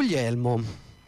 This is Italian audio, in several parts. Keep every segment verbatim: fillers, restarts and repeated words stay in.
Guglielmo.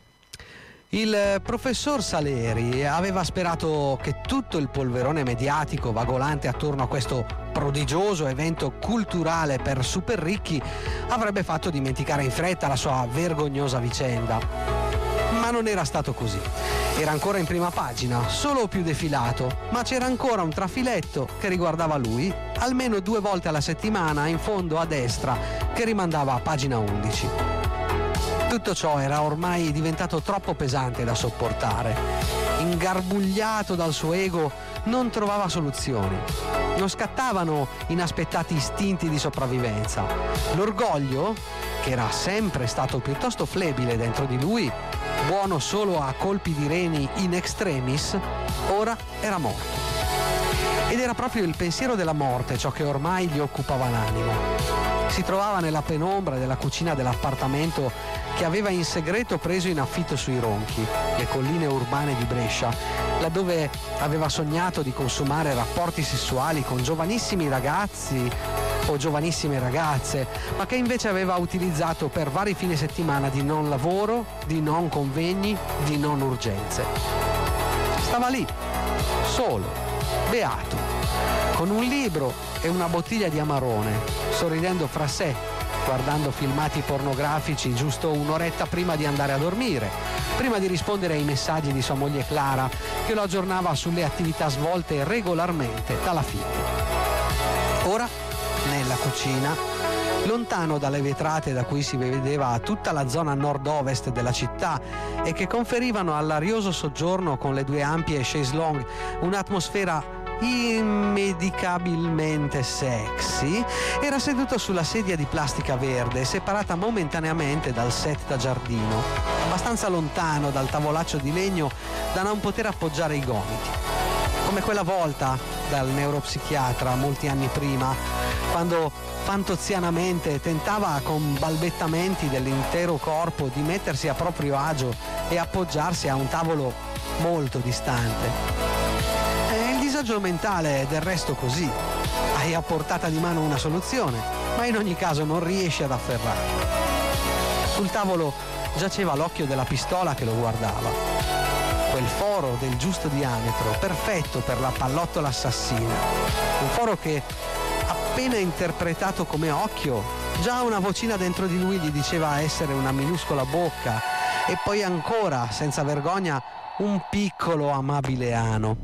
Il professor Saleri aveva sperato che tutto il polverone mediatico vagolante attorno a questo prodigioso evento culturale per super ricchi avrebbe fatto dimenticare in fretta la sua vergognosa vicenda. Ma non era stato così. Era ancora in prima pagina, solo più defilato, ma c'era ancora un trafiletto che riguardava lui, almeno due volte alla settimana in fondo a destra, che rimandava a pagina undici. Tutto ciò era ormai diventato troppo pesante da sopportare. Ingarbugliato dal suo ego, non trovava soluzioni. Non scattavano inaspettati istinti di sopravvivenza. L'orgoglio, che era sempre stato piuttosto flebile dentro di lui, buono solo a colpi di reni in extremis, ora era morto. Ed era proprio il pensiero della morte ciò che ormai gli occupava l'animo. Si trovava nella penombra della cucina dell'appartamento che aveva in segreto preso in affitto sui Ronchi, le colline urbane di Brescia, laddove aveva sognato di consumare rapporti sessuali con giovanissimi ragazzi o giovanissime ragazze, ma che invece aveva utilizzato per vari fine settimana di non lavoro, di non convegni, di non urgenze. Stava lì, solo, beato, con un libro e una bottiglia di Amarone, sorridendo fra sé, guardando filmati pornografici giusto un'oretta prima di andare a dormire, prima di rispondere ai messaggi di sua moglie Clara, che lo aggiornava sulle attività svolte regolarmente dalla figlia. Ora, nella cucina, lontano dalle vetrate da cui si vedeva tutta la zona nord-ovest della città e che conferivano all'arioso soggiorno con le due ampie chaise longue un'atmosfera immedicabilmente sexy, era seduto sulla sedia di plastica verde, separata momentaneamente dal set da giardino, abbastanza lontano dal tavolaccio di legno da non poter appoggiare i gomiti. Come quella volta dal neuropsichiatra molti anni prima, quando fantozianamente tentava con balbettamenti dell'intero corpo di mettersi a proprio agio e appoggiarsi a un tavolo molto distante. Il disagio mentale è del resto così. Hai a portata di mano una soluzione, ma in ogni caso non riesci ad afferrarla. Sul tavolo giaceva l'occhio della pistola che lo guardava. Quel foro del giusto diametro, perfetto per la pallottola assassina. Un foro che, appena interpretato come occhio, già una vocina dentro di lui gli diceva essere una minuscola bocca, e poi ancora, senza vergogna, un piccolo amabile ano.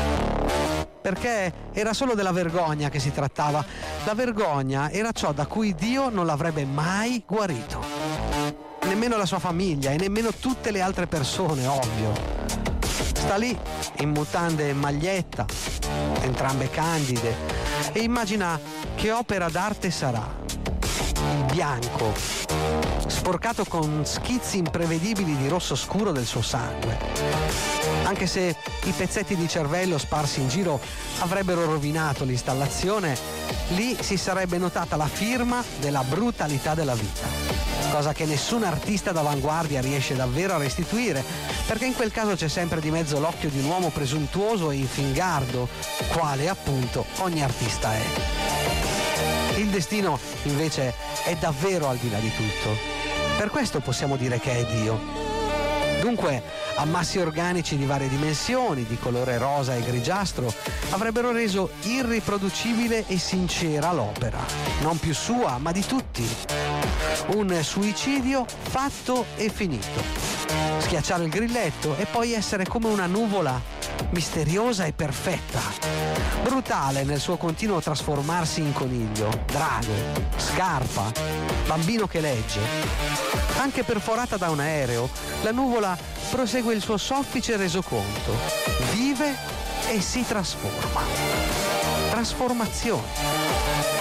Perché era solo della vergogna che si trattava. La vergogna era ciò da cui Dio non l'avrebbe mai guarito. Nemmeno la sua famiglia e nemmeno tutte le altre persone, ovvio. Sta lì, in mutande e maglietta, entrambe candide, e immagina che opera d'arte sarà. Il bianco, sporcato con schizzi imprevedibili di rosso scuro del suo sangue. Anche se i pezzetti di cervello sparsi in giro avrebbero rovinato l'installazione, lì si sarebbe notata la firma della brutalità della vita, cosa che nessun artista d'avanguardia riesce davvero a restituire, perché in quel caso c'è sempre di mezzo l'occhio di un uomo presuntuoso e infingardo, quale appunto ogni artista è. Il destino invece è davvero al di là di tutto. Per questo possiamo dire che è Dio. Dunque, ammassi organici di varie dimensioni, di colore rosa e grigiastro, avrebbero reso irriproducibile e sincera l'opera. Non più sua, ma di tutti. Un suicidio fatto e finito. Schiacciare il grilletto e poi essere come una nuvola misteriosa e perfetta. Brutale nel suo continuo trasformarsi in coniglio, drago, scarpa, bambino che legge. Anche perforata da un aereo, la nuvola prosegue il suo soffice resoconto. Vive e si trasforma. Trasformazione.